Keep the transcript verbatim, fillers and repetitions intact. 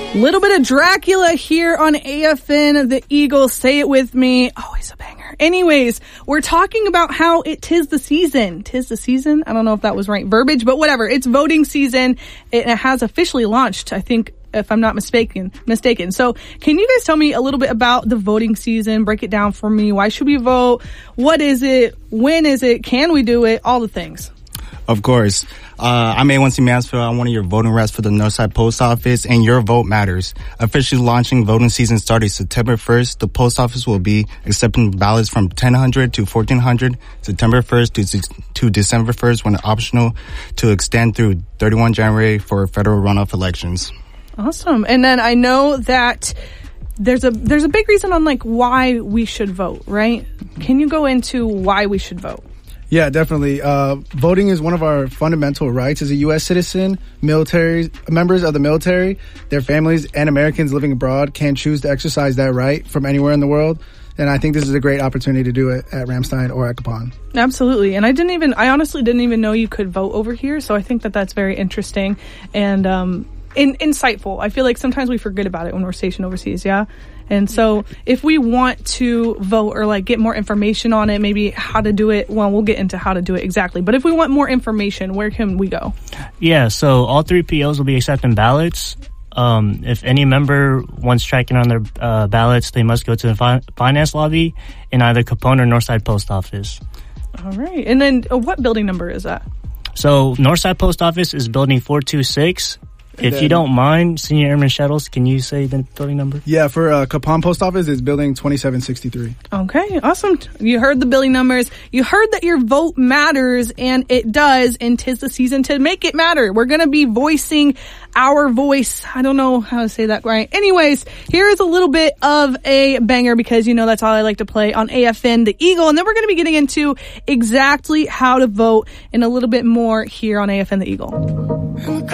Little bit of Dracula here on A F N, the Eagle. Say it with me. Always a banger. Anyways, we're talking about how it tis the season. Tis the season? I don't know if that was right verbiage, but whatever. It's voting season. It has officially launched, I think, if I'm not mistaken. mistaken. So can you guys tell me a little bit about the voting season? Break it down for me. Why should we vote? What is it? When is it? Can we do it? All the things. Of course. Uh, I'm A one C Mansfield. I'm one of your voting reps for the Northside Post Office, and your vote matters. Officially launching voting season starting September first. The post office will be accepting ballots from ten hundred to fourteen hundred, September first to, to December first, when optional, to extend through thirty-first of January for federal runoff elections. Awesome. And then I know that there's a there's a big reason on like why we should vote, right? Can you go into why we should vote? Yeah, definitely. Uh, voting is one of our fundamental rights as a U S citizen. Military members of the military, their families, and Americans living abroad can choose to exercise that right from anywhere in the world. And I think this is a great opportunity to do it at Ramstein or at Capon. Absolutely. And I didn't even, I honestly didn't even know you could vote over here. So I think that that's very interesting and um, in, insightful. I feel like sometimes we forget about it when we're stationed overseas. Yeah. And so if we want to vote or like get more information on it, maybe how to do it, well, we'll get into how to do it exactly. But if we want more information, where can we go? Yeah, so all three P Os will be accepting ballots. Um, if any member wants tracking on their uh, ballots, they must go to the fi- finance lobby in either Capone or Northside Post Office. All right. And then uh, what building number is that? So Northside Post Office is building four two six. If then, you don't mind, Senior Airman Shuttles, can you say the building number? Yeah, for uh, Capon Post Office, it's building twenty-seven sixty-three. Okay, awesome. You heard the building numbers. You heard that your vote matters, and it does, and 'tis the season to make it matter. We're going to be voicing our voice. I don't know how to say that right. Anyways, here is a little bit of a banger because, you know, that's all I like to play on A F N, the Eagle. And then we're going to be getting into exactly how to vote and a little bit more here on A F N, the Eagle.